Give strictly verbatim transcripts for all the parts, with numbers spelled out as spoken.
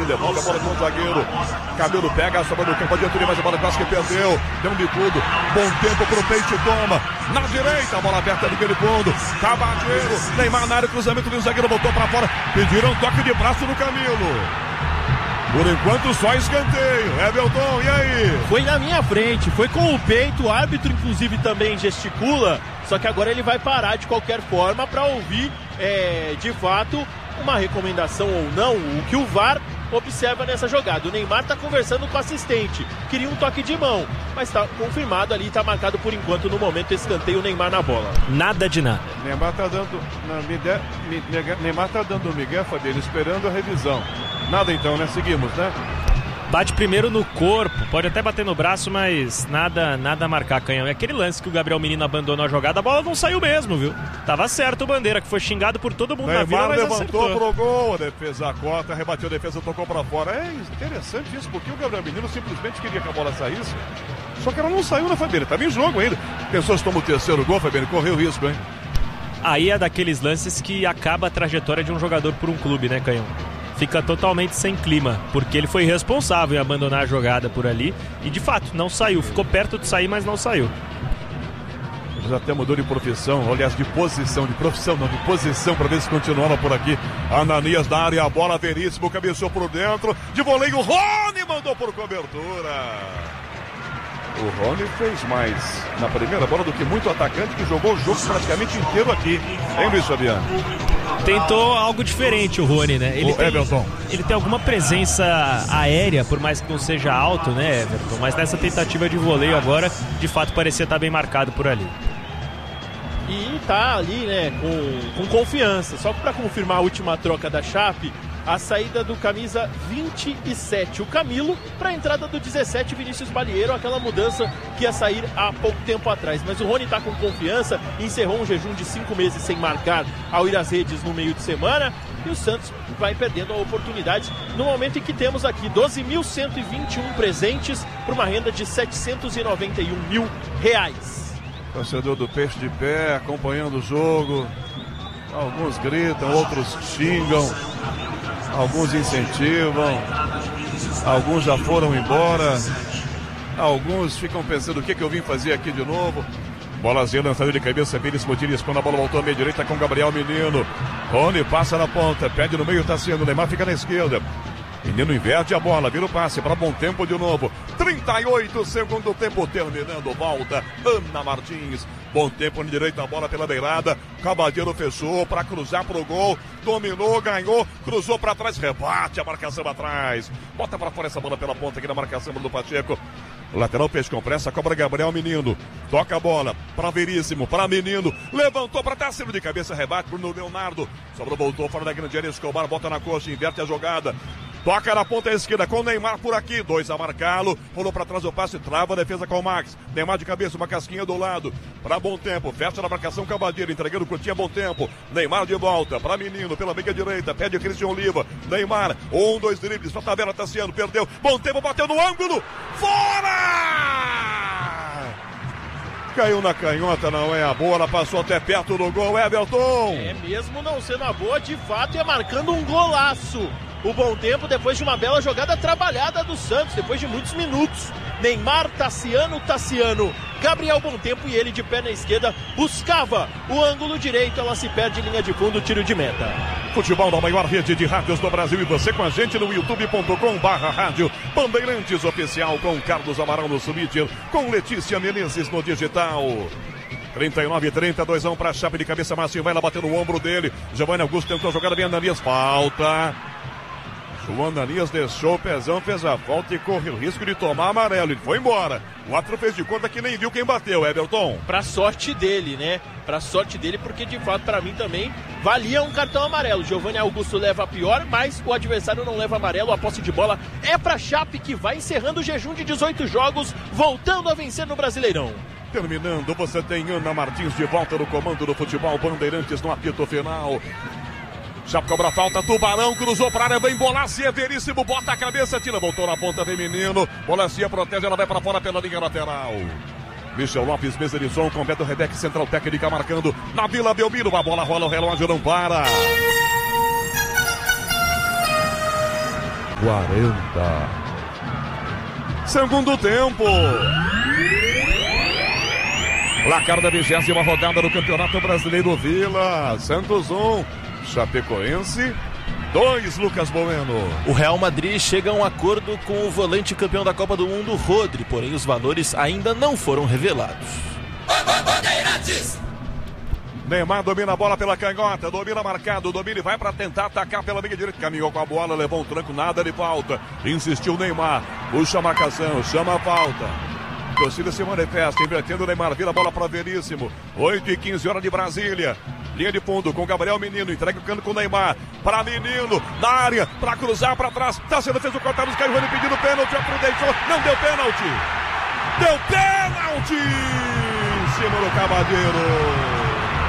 devolve a bola com o zagueiro. Cabelo pega, sobra no campo, adianta mais a bola, quase que perdeu. Deu um bicudo. Bom tempo pro Peixe, toma. Na direita, a bola aberta do fundo. Cabadeiro, Neymar na área, cruzamento do zagueiro, botou pra fora. Pediram um toque de braço no Camilo. Por enquanto só escanteio. Everton, e aí? Foi na minha frente, foi com o peito, o árbitro inclusive também gesticula, só que agora ele vai parar de qualquer forma para ouvir é, de fato uma recomendação ou não, o que o V A R observa nessa jogada. O Neymar está conversando com o assistente, queria um toque de mão, mas está confirmado ali, está marcado por enquanto no momento escanteio, o Neymar na bola. Nada de nada. Neymar está dando, na, Miguel, Miguel, Neymar tá dando o Miguel, Fabiano, esperando a revisão. Nada então, né? Seguimos, né? Bate primeiro no corpo, pode até bater no braço, mas nada nada a marcar, Canhão. É aquele lance que o Gabriel Menino abandonou a jogada, a bola não saiu mesmo, viu? Tava certo o Bandeira, que foi xingado por todo mundo Neymar na vida, mas levantou acertou. Pro gol, a defesa corta, rebateu a defesa, tocou pra fora. É interessante isso, porque o Gabriel Menino simplesmente queria que a bola saísse, só que ela não saiu, né, Fabiano? Tava em jogo ainda. Pessoas tomam o terceiro gol, Fabiano, correu risco, hein? Aí é daqueles lances que acaba a trajetória de um jogador por um clube, né, Canhão? Fica totalmente sem clima, porque ele foi responsável em abandonar a jogada por ali e de fato não saiu, ficou perto de sair, mas não saiu. Ele já até mudou de profissão, aliás, de posição, de profissão não, de posição, para ver se continuava por aqui. Ananias na área, a bola Veríssimo, cabeçou por dentro, de voleio, Rony mandou por cobertura. O Rony fez mais na primeira bola do que muito atacante que jogou o jogo praticamente inteiro aqui, hein, Luiz Fabiano? Tentou algo diferente o Rony, né? Ele o tem, Everton. Ele tem alguma presença aérea, por mais que não seja alto, né, Everton? Mas nessa tentativa de voleio agora, de fato parecia estar bem marcado por ali. E tá ali, né, com, com confiança. Só para confirmar a última troca da Chape, a saída do camisa vinte e sete, o Camilo, para a entrada do dezessete, Vinícius Balieiro, aquela mudança que ia sair há pouco tempo atrás. Mas o Rony está com confiança, encerrou um jejum de cinco meses sem marcar ao ir às redes no meio de semana, e o Santos vai perdendo a oportunidade no momento em que temos aqui doze mil cento e vinte e um presentes para uma renda de setecentos e noventa e um mil reais. Torcedor do Peixe de pé, acompanhando o jogo. Alguns gritam, outros xingam. Alguns incentivam, alguns já foram embora, alguns ficam pensando o que, que eu vim fazer aqui de novo. Bolazinha lançada de cabeça, Veríssimo Diniz, quando a bola voltou à meia direita com Gabriel Menino. Rony passa na ponta, pede no meio, tá sendo, Neymar fica na esquerda. Menino inverte a bola, vira o passe para Bom Tempo de novo. trinta e oito, segundo tempo terminando, volta Ana Martins. Bom Tempo na direita, a bola pela beirada. Cabadeiro fechou para cruzar pro gol. Dominou, ganhou, cruzou para trás, rebate a marcação atrás. Bota para fora essa bola pela ponta aqui na marcação do Pacheco. Lateral Peixe com pressa, cobra Gabriel Menino. Toca a bola para Veríssimo, para Menino. Levantou para Tássilo de cabeça, rebate Bruno Leonardo. Sobrou, voltou fora da grande área, Escobar bota na coxa, inverte a jogada. Toca na ponta esquerda com o Neymar por aqui. Dois a marcá-lo. Rolou para trás o passe, trava a defesa com o Max. Neymar de cabeça, uma casquinha do lado. Para Bom Tempo, fecha na marcação Cabadeiro, entregando o Coutinho, Bom Tempo. Neymar de volta para Menino, pela meia direita. Pede Cristian Oliva. Neymar, um, dois dribles. Só tabela, Tassiano, perdeu. Bom Tempo, bateu no ângulo. Fora! Caiu na canhota, não é a bola, passou até perto do gol, Everton. É mesmo não sendo a boa, de fato, ia marcando um golaço. O Bom Tempo depois de uma bela jogada trabalhada do Santos, depois de muitos minutos. Neymar, Tassiano, Tassiano, Gabriel Bom Tempo e ele de pé na esquerda buscava o ângulo direito, ela se perde em linha de fundo, tiro de meta. Futebol da maior rede de rádios do Brasil e você com a gente no youtube ponto com barra rádio Bandeirantes Oficial com Carlos Amaral no Subir, com Letícia Menezes no digital. trinta e nove, trinta, dois a um para a Chape de cabeça, Márcio vai lá bater no ombro dele. Giovanni Augusto tentou a jogada bem, Ananias, falta. O Ananias deixou o pezão, fez a falta e correu o risco de tomar amarelo. Ele foi embora. O árbitro fez de conta que nem viu quem bateu, Everton. Pra sorte dele, né? Pra sorte dele, porque de fato pra mim também valia um cartão amarelo. Giovanni Augusto leva a pior, mas o adversário não leva amarelo. A posse de bola é pra Chape, que vai encerrando o jejum de dezoito jogos, voltando a vencer no Brasileirão. Terminando, você tem Ana Martins de volta no comando do futebol Bandeirantes no apito final. Chape cobra a falta, Tubarão cruzou para a área, vem Bolacia, Veríssimo, bota a cabeça, tira, voltou na ponta, vem Menino, Bolacia protege, ela vai para fora pela linha lateral. Michel Lopes, mesa de som, com Beto Rebeck, central técnica marcando na Vila Belmiro, a bola rola, o relógio não para. quarenta. Segundo tempo. Placar da vigésima rodada do Campeonato Brasileiro. Vila, Santos um, Chapecoense dois, Lucas Bueno. O Real Madrid chega a um acordo com o volante campeão da Copa do Mundo, Rodri, porém os valores ainda não foram revelados. Neymar domina a bola pela canhota, domina marcado, domina e vai para tentar atacar pela linha direita. Caminhou com a bola, levou um tranco, nada de falta. Insistiu Neymar, puxa a marcação, chama a falta. Torcida se manifesta, invertendo o Neymar, vira a bola para Veríssimo. oito e quinze, hora de Brasília. Linha de fundo com Gabriel Menino, entrega o cano com o Neymar. Para Menino, na área, para cruzar para trás. Tá sendo feito o cortado, os caras vão pedindo pênalti, a deixou, não deu pênalti. Deu pênalti! Em cima do Cavadeiro.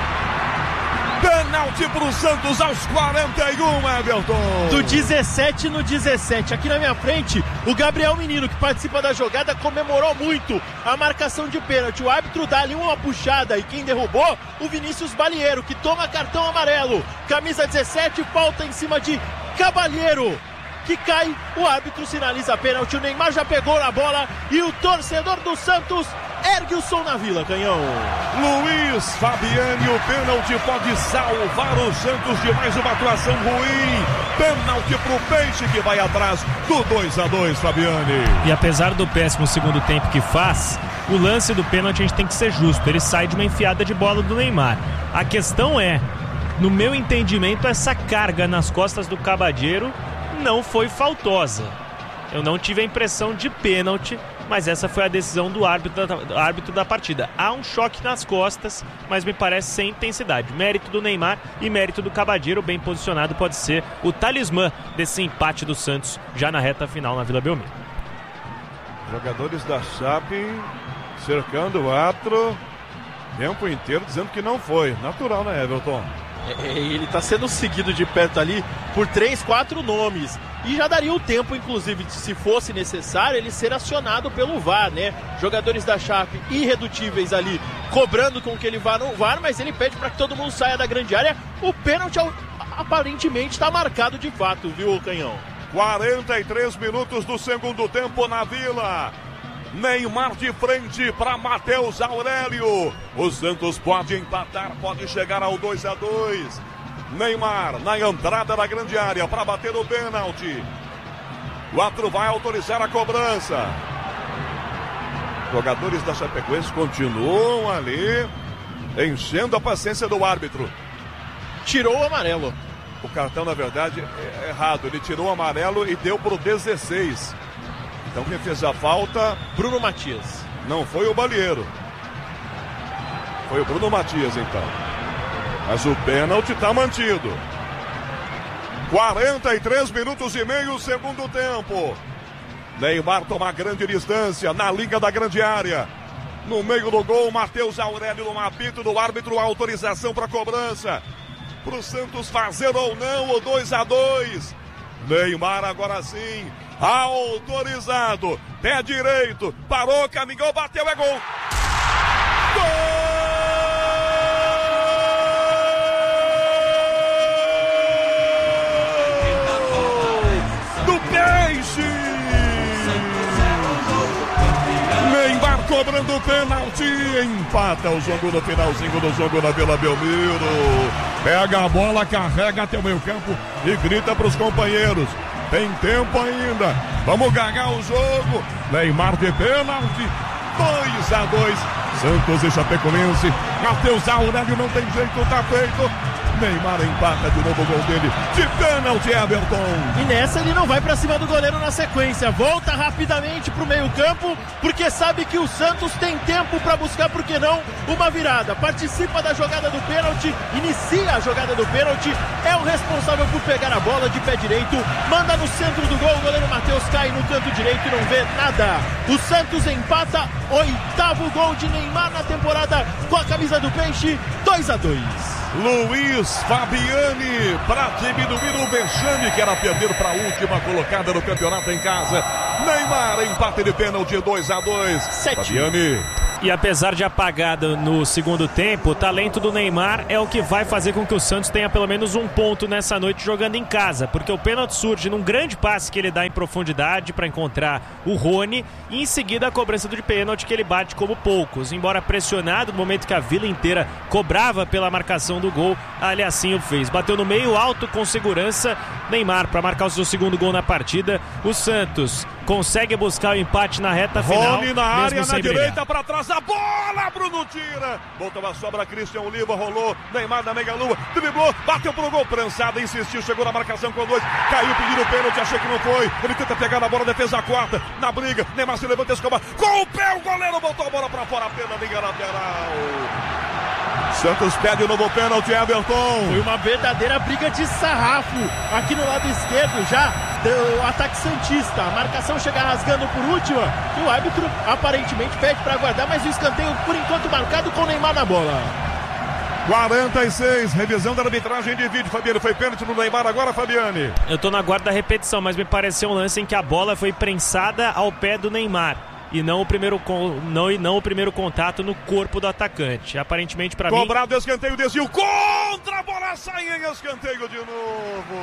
Pênalti pro Santos aos quarenta e um, Everton. Do dezessete no dezessete. Aqui na minha frente, o Gabriel Menino, que participa da jogada, comemorou muito a marcação de pênalti. O árbitro dá ali uma puxada e quem derrubou, o Vinícius Balieiro, que toma cartão amarelo. Camisa dezessete, falta em cima de Cavalheiro, que cai, o árbitro sinaliza pênalti. O Neymar já pegou na bola e o torcedor do Santos ergue o som na Vila, Canhão. Luiz Fabiani, o pênalti pode salvar o Santos de mais uma atuação ruim. Pênalti pro Peixe, que vai atrás do dois a dois, Fabiani. E apesar do péssimo segundo tempo que faz, o lance do pênalti a gente tem que ser justo. Ele sai de uma enfiada de bola do Neymar. A questão é, no meu entendimento, essa carga nas costas do Cabadeiro não foi faltosa. Eu não tive a impressão de pênalti, mas essa foi a decisão do árbitro da, do árbitro da partida. Há um choque nas costas, mas me parece sem intensidade. Mérito do Neymar e mérito do Cabadeiro, bem posicionado, pode ser o talismã desse empate do Santos já na reta final na Vila Belmiro. Jogadores da Chape cercando o árbitro o tempo inteiro, dizendo que não foi. Natural, né, Everton? Ele está sendo seguido de perto ali por três, quatro nomes. E já daria o tempo, inclusive, de, se fosse necessário, ele ser acionado pelo V A R, né? Jogadores da Chape irredutíveis ali, cobrando com que ele vá no V A R, mas ele pede para que todo mundo saia da grande área. O pênalti aparentemente está marcado de fato, viu, Canhão? quarenta e três minutos do segundo tempo na Vila. Neymar de frente para Matheus Aurélio. O Santos pode empatar, pode chegar ao dois a dois. Neymar na entrada da grande área para bater o pênalti. O árbitro vai autorizar a cobrança. Jogadores da Chapecoense continuam ali, enchendo a paciência do árbitro. Tirou o amarelo. O cartão, na verdade, é errado. Ele tirou o amarelo e deu para o dezesseis. Então quem fez a falta? Bruno Matias. Não foi o Balieiro. Foi o Bruno Matias, então. Mas o pênalti está mantido. quarenta e três minutos e meio, segundo tempo. Neymar toma grande distância na linha da grande área. No meio do gol, Matheus Aurélio no apito do árbitro, autorização para cobrança. Para o Santos fazer ou não o dois a dois. Neymar agora sim, autorizado, pé direito, parou, caminhou, bateu, é gol! Gol! Do Peixe! Neymar cobrando o pênalti, empata o jogo no finalzinho do jogo na Vila Belmiro. Pega a bola, carrega até o meio campo e grita para os companheiros. Tem tempo ainda, vamos ganhar o jogo. Neymar de pênalti, dois a dois, Santos e Chapecoense. Matheus Aurélio não tem jeito, tá feito. Neymar empata de novo o gol dele de pênalti, Everton. E nessa ele não vai pra cima do goleiro na sequência, volta rapidamente pro meio campo, porque sabe que o Santos tem tempo para buscar, por que não, uma virada. Participa da jogada do pênalti, inicia a jogada do pênalti, é o responsável por pegar a bola de pé direito, manda no centro do gol, o goleiro Matheus cai no canto direito e não vê nada. O Santos empata, oitavo gol de Neymar na temporada com a camisa do Peixe, dois a dois. Luiz Fabiani para diminuir o vexame que era perder para a última colocada no campeonato em casa. Neymar empate de pênalti, dois a dois. Sete. Fabiani. E apesar de apagada no segundo tempo, o talento do Neymar é o que vai fazer com que o Santos tenha pelo menos um ponto nessa noite jogando em casa, porque o pênalti surge num grande passe que ele dá em profundidade para encontrar o Rony e em seguida a cobrança do pênalti que ele bate como poucos. Embora pressionado no momento que a vila inteira cobrava pela marcação do gol, ali assim o fez. Bateu no meio alto com segurança, Neymar para marcar o seu segundo gol na partida. O Santos consegue buscar o empate na reta final. Rony na área, na direita, brigar. para trás, a bola, Bruno tira. Voltou a sobra, Christian Oliva, rolou, Neymar na meia-lua, driblou, bateu pro gol, prensada, insistiu, chegou na marcação com dois, caiu, pediu o pênalti, achou que não foi. Ele tenta pegar na bola, defesa quarta, na briga, Neymar se levanta, escobar, com o pé, o goleiro botou a bola pra fora, pela linha lateral. Santos pede o novo pênalti, Everton. Foi uma verdadeira briga de sarrafo aqui no lado esquerdo já do ataque santista. A marcação chega rasgando por última e o árbitro aparentemente pede para aguardar, mas o escanteio por enquanto marcado com o Neymar na bola. quarenta e seis, revisão da arbitragem de vídeo. Fabiano, foi pênalti no Neymar agora, Fabiane? Eu tô na guarda da repetição, mas me pareceu um lance em que a bola foi prensada ao pé do Neymar. E não o primeiro, não, e não o primeiro contato no corpo do atacante. Aparentemente, para mim... Cobrado, escanteio, desvio, contra a bola, sai em escanteio de novo.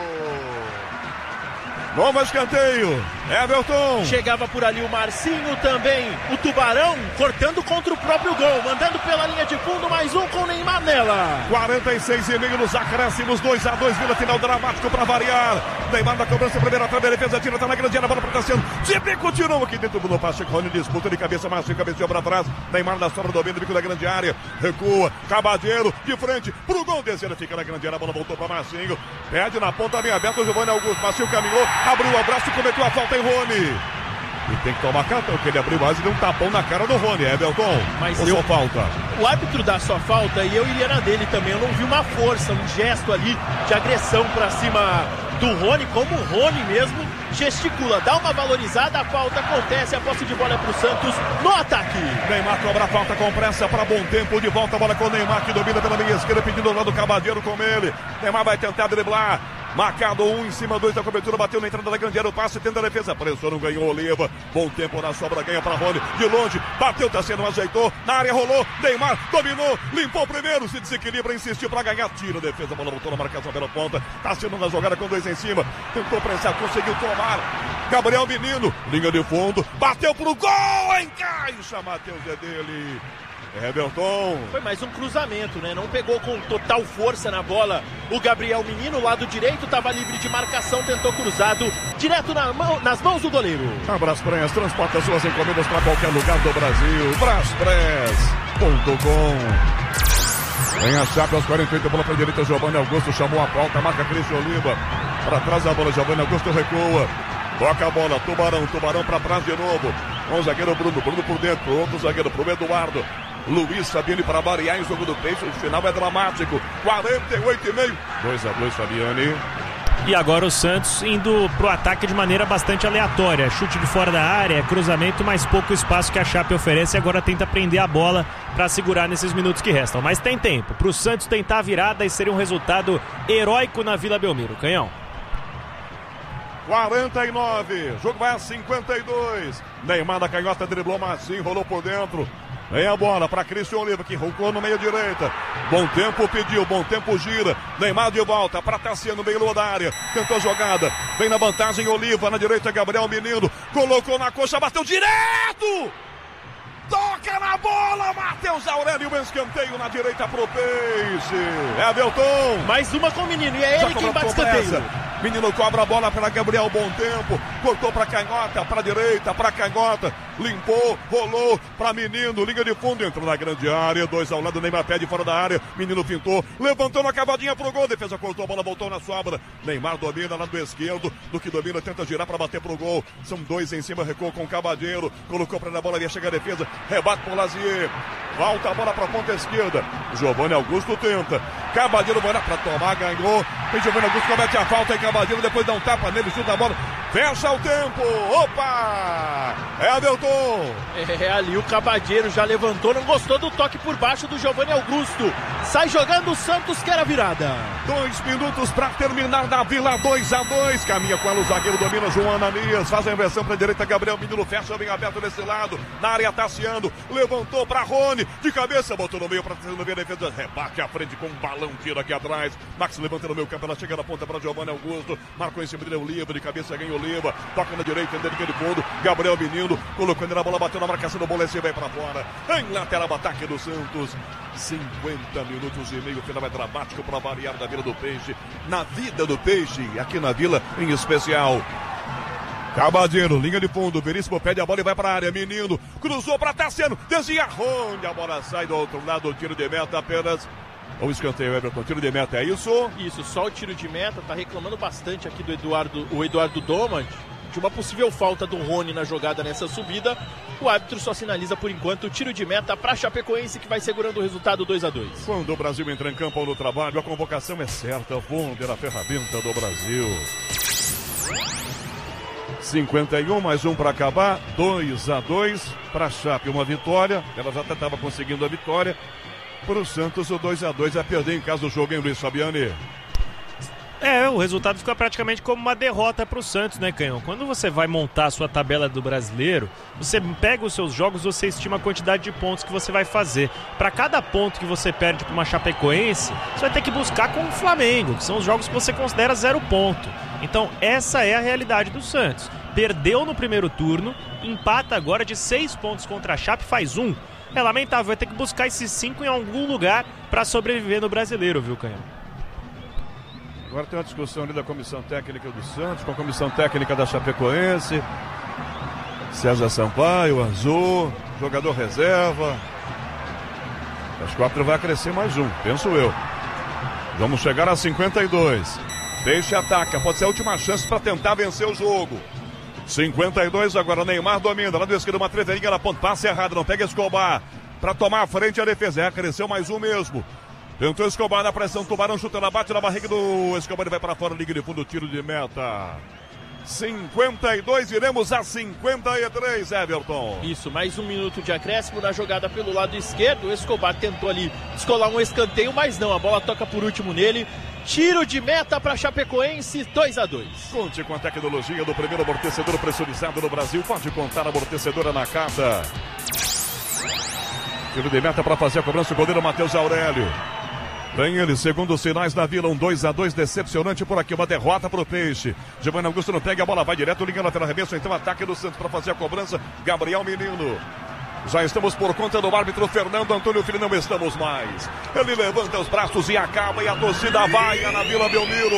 Novo escanteio, Everton. Chegava por ali o Marcinho também, o Tubarão, cortando contra o próprio gol, mandando pela linha de fundo, mais um com o Neymar nela. quarenta e seis e meio nos acréscimos, dois a dois, Vila, final dramático para variar. Neymar na cobrança, primeira trave, defesa, tira, tá na grande área, bola para Tassiano. Sempre continuam aqui dentro do passe, Rony disputa de cabeça, Marcinho, cabeceou para trás. Neymar na sobra, domina, bico da grande área, recua, Cabadeiro, de frente, pro gol, descendo, fica na grande área, a bola voltou para Marcinho. Pede na ponta, bem aberta, o Giovanni Augusto, Marcinho caminhou, abriu o abraço e cometeu a falta em Rony. E tem que tomar cartão, porque ele abriu mais e deu um tapão na cara do Rony, Everton. Mas ou eu... só falta? O árbitro dá só falta e eu iria na dele também. Eu não vi uma força, um gesto ali de agressão pra cima do Rony, como o Rony mesmo gesticula, dá uma valorizada, a falta acontece, a posse de bola é pro Santos no ataque. Neymar cobra a falta com pressa para bom tempo, de volta a bola com o Neymar, que domina pela meia esquerda, pedindo ao lado do Cabadeiro com ele. Neymar vai tentar driblar. Marcado um em cima, dois da cobertura, bateu na entrada da grande área, o passe, tenta a defesa, pressão, não ganhou, Oliva, bom tempo na sobra, ganha para Rony, de longe, bateu, Tassiano, ajeitou, na área rolou, Neymar dominou, limpou primeiro, se desequilibra, insistiu para ganhar, tira a defesa, a bola voltou na marcação pela ponta, Tassiano na jogada com dois em cima, tentou prensar, conseguiu tomar, Gabriel Menino, linha de fundo, bateu pro gol, encaixa, Matheus é dele. Everton. Foi mais um cruzamento, né? Não pegou com total força na bola o Gabriel Menino, lado direito, estava livre de marcação, tentou cruzado, direto na mão, nas mãos do goleiro. A Braspress transporta suas encomendas para qualquer lugar do Brasil. Braspress ponto com. Vem a Chape aos quarenta e oito, bola para a direita, Giovanni Augusto chamou a falta, marca Christian Oliva. Para trás da bola, Giovanni Augusto recua. Toca a bola, Tubarão, Tubarão para trás de novo. Com o zagueiro Bruno, Bruno por dentro, outro zagueiro pro Eduardo. Luiz Fabiane para variar em jogo do peixe, o final é dramático. quarenta e oito e meio, dois a dois, Fabiane. E agora o Santos indo pro ataque de maneira bastante aleatória. Chute de fora da área, cruzamento, mais pouco espaço que a Chape oferece. Agora tenta prender a bola para segurar nesses minutos que restam. Mas tem tempo pro Santos tentar a virada e seria um resultado heróico na Vila Belmiro. Canhão. quarenta e nove, jogo vai a cinquenta e dois. Neymar da canhota driblou, Marcinho rolou por dentro. Vem a bola para Christian Oliva, que rolou no meio direita. Bom tempo pediu, bom tempo gira. Neymar de volta para Tassiano, meio da área. Tentou a jogada, vem na vantagem Oliva, na direita Gabriel Menino. Colocou na coxa, bateu direto! Toca na bola, Matheus Aurélio, um escanteio na direita pro Peixe. Everton. Mais uma com o Menino, e é ele quem bate escanteio. Menino cobra a bola para Gabriel, bom tempo, cortou para canhota, para direita, para canhota, limpou, rolou para Menino, linha de fundo, entrou na grande área, dois ao lado, Neymar pede fora da área, Menino pintou, levantou na cavadinha pro gol, defesa cortou a bola, voltou na sobra, Neymar domina lá do esquerdo, do que domina, tenta girar para bater pro gol, são dois em cima, recuou com o Cabadeiro, colocou para a bola, ia chegar a defesa, rebate por Lazier, volta a bola para a ponta esquerda, Giovanni Augusto tenta, Cabadeiro vai lá para tomar, ganhou, tem Giovanni Augusto, comete a falta e Cabadeiro depois dá um tapa nele, chuta a bola, fecha o tempo, opa, é Everton. É, ali o Cabadeiro já levantou, não gostou do toque por baixo do Giovanni Augusto, sai jogando, o Santos quer a virada. Dois minutos para terminar na Vila, dois a dois. Caminha com ela o zagueiro, domina João Ananias. Faz a inversão para a direita, Gabriel Menino fecha bem aberto desse lado. Na área, Tassiano. Levantou para Rony. De cabeça, botou no meio para ver a defesa. Rebate à frente com um balão, tira aqui atrás. Max levanta no meio campo, ela chega na ponta para Giovanni Augusto. Marcou em cima dele o Liva. De cabeça ganha o Liva. Toca na direita, dentro de fundo. Gabriel Menino colocando na bola, bateu na marcação do Bolense e vai para fora. Em lateral, ataque do Santos. cinquenta minutos e meio. Final é dramático para variar da Vila do Peixe, na vida do Peixe, aqui na Vila em especial. Cabadeiro, linha de fundo, Veríssimo pede a bola e vai para a área, Menino, cruzou para Tassiano, desvia Rony, a bola sai do outro lado, o tiro de meta apenas, o escanteio, Everton, tiro de meta, é isso? Isso, só o tiro de meta, tá reclamando bastante aqui do Eduardo, o Eduardo Domand, de uma possível falta do Rony na jogada nessa subida. O árbitro só sinaliza por enquanto o tiro de meta para Chapecoense, que vai segurando o resultado dois a dois. Quando o Brasil entra em campo ou no trabalho, a convocação é certa. Wonder, a ferramenta do Brasil. cinquenta e um, mais um para acabar. dois a dois para a Chape, uma vitória. Ela já estava conseguindo a vitória. Para o Santos, o dois a dois é perder em casa do jogo, hein, Luiz Fabiani? É, o resultado fica praticamente como uma derrota para o Santos, né, Canhão? Quando você vai montar a sua tabela do Brasileiro, você pega os seus jogos, você estima a quantidade de pontos que você vai fazer. Para cada ponto que você perde para uma Chapecoense, você vai ter que buscar com o Flamengo, que são os jogos que você considera zero ponto. Então, essa é a realidade do Santos. Perdeu no primeiro turno, empata agora de seis pontos contra a Chape, faz um. É lamentável, vai ter que buscar esses cinco em algum lugar para sobreviver no Brasileiro, viu, Canhão? Agora tem uma discussão ali da comissão técnica do Santos, com a comissão técnica da Chapecoense. César Sampaio, Azul, jogador reserva. As quatro vai crescer mais um, penso eu. Vamos chegar a cinquenta e dois. Peixe ataca, pode ser a última chance para tentar vencer o jogo. cinquenta e dois, agora Neymar domina, lá do esquerdo uma treveirinha na ponta, passe errado, não pega Escobar. Para tomar a frente a defesa, é, cresceu mais um mesmo. Tentou Escobar na pressão, Tubarão chuta, ela bate na barriga do Escobar, ele vai para fora, liga de fundo, tiro de meta. cinquenta e dois, iremos a cinquenta e três, Everton. Isso, mais um minuto de acréscimo na jogada pelo lado esquerdo. O Escobar tentou ali descolar um escanteio, mas não, a bola toca por último nele. Tiro de meta para Chapecoense, dois a dois. Conte com a tecnologia do primeiro amortecedor pressurizado no Brasil. Pode contar a amortecedora na Nakata. Tiro de meta para fazer a cobrança, o goleiro Matheus Aurélio. Tem ele, segundo os sinais da Vila, um dois a dois decepcionante por aqui, uma derrota para o Peixe. Giovanni Augusto não pega a bola, vai direto, liga lateral, arremesso, então ataque do Santos para fazer a cobrança, Gabriel Menino. Já estamos por conta do árbitro Fernando Antônio Filho, não estamos mais. Ele levanta os braços e acaba, e a torcida vai na Vila Belmiro.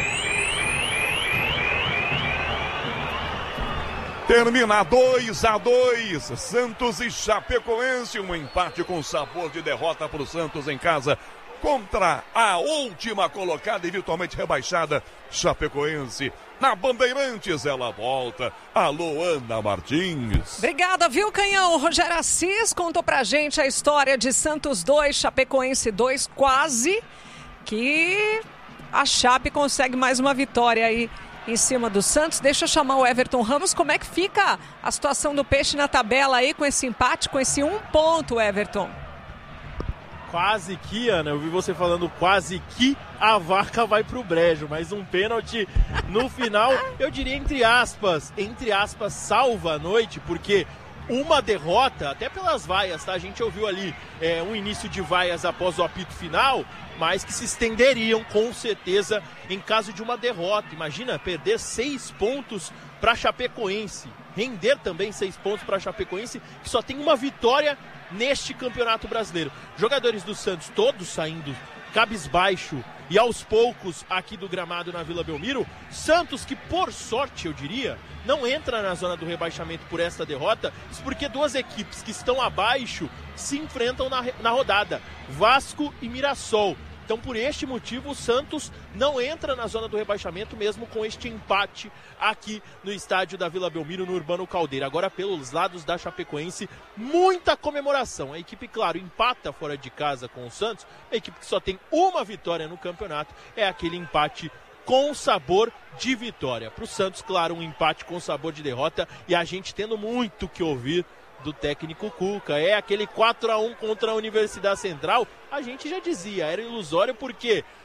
Termina dois a dois, Santos e Chapecoense, um empate com sabor de derrota para o Santos em casa contra a última colocada e virtualmente rebaixada Chapecoense. Na Bandeirantes ela volta. Alô, Ana Martins. Obrigada, viu, Canhão? O Rogério Assis contou pra gente a história de Santos dois, Chapecoense dois, quase que a Chape consegue mais uma vitória aí em cima do Santos. Deixa eu chamar o Everton Ramos. Como é que fica a situação do Peixe na tabela aí com esse empate, com esse um ponto, Everton? Quase que, Ana, eu vi você falando quase que a vaca vai pro brejo, mas um pênalti no final, eu diria entre aspas, entre aspas, salva a noite, porque uma derrota, até pelas vaias, tá? A gente ouviu ali é, um início de vaias após o apito final, mas que se estenderiam com certeza em caso de uma derrota. Imagina perder seis pontos para Chapecoense, render também seis pontos para Chapecoense, que só tem uma vitória neste Campeonato Brasileiro. Jogadores do Santos todos saindo cabisbaixo e aos poucos aqui do gramado na Vila Belmiro. Santos que, por sorte, eu diria, não entra na zona do rebaixamento por esta derrota, isso porque duas equipes que estão abaixo se enfrentam na, na rodada, Vasco e Mirassol. Então, por este motivo, o Santos não entra na zona do rebaixamento, mesmo com este empate aqui no estádio da Vila Belmiro, no Urbano Caldeira. Agora, pelos lados da Chapecoense, muita comemoração. A equipe, claro, empata fora de casa com o Santos. A equipe que só tem uma vitória no campeonato é aquele empate com sabor de vitória. Para o Santos, claro, um empate com sabor de derrota, e a gente tendo muito que ouvir do técnico Cuca. É aquele quatro a um contra a Universidade Central, a gente já dizia, era ilusório porque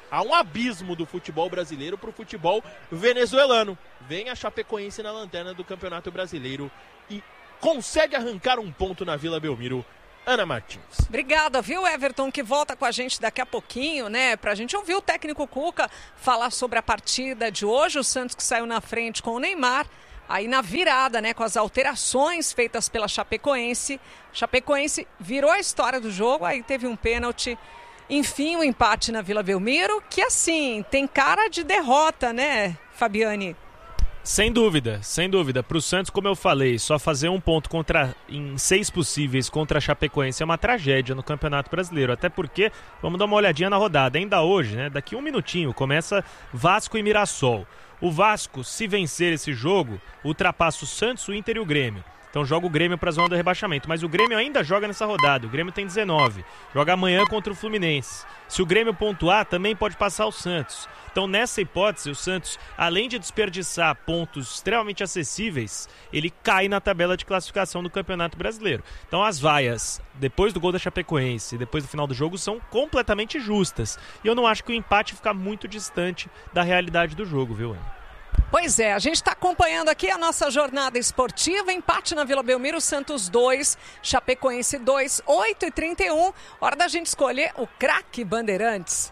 há um abismo do futebol brasileiro para o futebol venezuelano. Vem a Chapecoense na lanterna do Campeonato Brasileiro e consegue arrancar um ponto na Vila Belmiro. Ana Martins. Obrigada, viu, Everton, que volta com a gente daqui a pouquinho, né? Pra gente ouvir o técnico Cuca falar sobre a partida de hoje. O Santos que saiu na frente com o Neymar, aí na virada, né? Com as alterações feitas pela Chapecoense. Chapecoense virou a história do jogo, aí teve um pênalti. Enfim, o um empate na Vila Belmiro, que assim, tem cara de derrota, né, Fabiane? Sem dúvida, sem dúvida. Para o Santos, como eu falei, só fazer um ponto contra, em seis possíveis contra a Chapecoense é uma tragédia no Campeonato Brasileiro. Até porque, vamos dar uma olhadinha na rodada. Ainda hoje, né? Daqui um minutinho, começa Vasco e Mirassol. O Vasco, se vencer esse jogo, ultrapassa o Santos, o Inter e o Grêmio. Então joga o Grêmio para a zona do rebaixamento. Mas o Grêmio ainda joga nessa rodada. O Grêmio tem dezenove. Joga amanhã contra o Fluminense. Se o Grêmio pontuar, também pode passar o Santos. Então, nessa hipótese, o Santos, além de desperdiçar pontos extremamente acessíveis, ele cai na tabela de classificação do Campeonato Brasileiro. Então, as vaias, depois do gol da Chapecoense e depois do final do jogo, são completamente justas. E eu não acho que o empate fica muito distante da realidade do jogo, viu, Ana? Pois é, a gente está acompanhando aqui a nossa jornada esportiva, empate na Vila Belmiro, Santos dois, Chapecoense dois, oito e trinta e um, hora da gente escolher o craque Bandeirantes.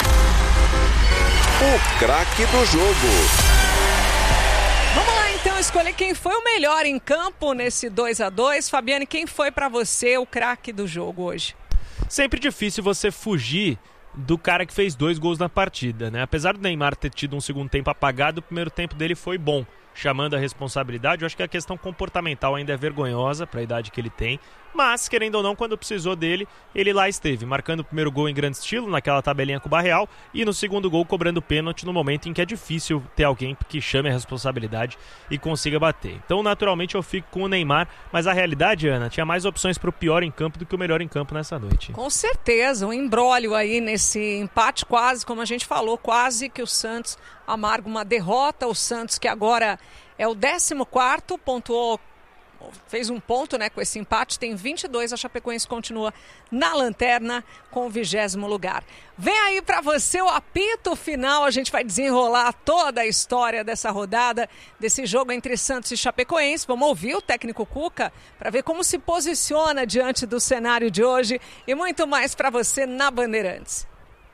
O craque do jogo. Vamos lá então escolher quem foi o melhor em campo nesse dois a dois. Fabiane, quem foi para você o craque do jogo hoje? Sempre difícil você fugir do cara que fez dois gols na partida, né? Apesar do Neymar ter tido um segundo tempo apagado, o primeiro tempo dele foi bom, chamando a responsabilidade. Eu acho que a questão comportamental ainda é vergonhosa para a idade que ele tem, mas, querendo ou não, quando precisou dele, ele lá esteve, marcando o primeiro gol em grande estilo, naquela tabelinha com o Barreal, e no segundo gol cobrando pênalti no momento em que é difícil ter alguém que chame a responsabilidade e consiga bater. Então, naturalmente, eu fico com o Neymar, mas a realidade, Ana, tinha mais opções para o pior em campo do que o melhor em campo nessa noite. Com certeza, um imbróglio aí nesse empate quase, como a gente falou, quase que o Santos amarga uma derrota. O Santos que agora é o décimo quarto, pontuou, fez um ponto, né, com esse empate, tem vinte e dois, a Chapecoense continua na lanterna com o vigésimo lugar. Vem aí para você o apito final, a gente vai desenrolar toda a história dessa rodada, desse jogo entre Santos e Chapecoense. Vamos ouvir o técnico Cuca para ver como se posiciona diante do cenário de hoje e muito mais para você na Bandeirantes.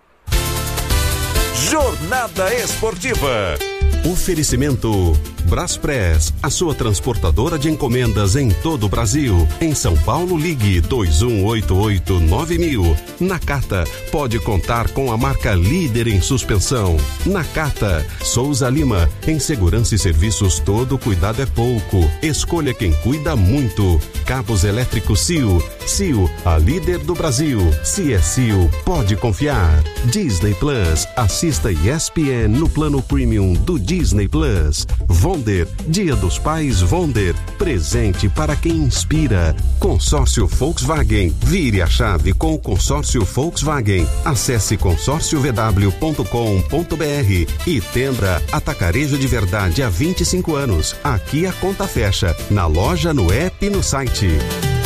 Jornada Esportiva. Oferecimento Braspress, a sua transportadora de encomendas em todo o Brasil. Em São Paulo, ligue dois um oito oito nove mil. Nakata pode contar com a marca líder em suspensão. Nakata, Souza Lima, em segurança e serviços todo cuidado é pouco. Escolha quem cuida muito. Cabos elétricos C I O. C I O, a líder do Brasil. Se é C I O, pode confiar. Disney Plus, assista E S P N no plano premium do Disney Plus. Wonder, Dia dos Pais Wonder, presente para quem inspira. Consórcio Volkswagen, vire a chave com o consórcio Volkswagen. Acesse consórcio v w ponto com ponto b r e Tendra, atacarejo de verdade há vinte e cinco anos. Aqui a conta fecha, na loja, no app e no site.